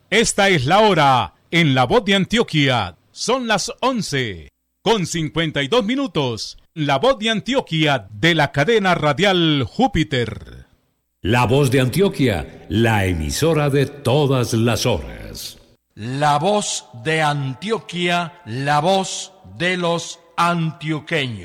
Esta es la hora en La Voz de Antioquia. Son las 11:52. La Voz de Antioquia de la cadena radial Júpiter. La Voz de Antioquia, la emisora de todas las horas. La Voz de Antioquia, la voz de los antioqueños.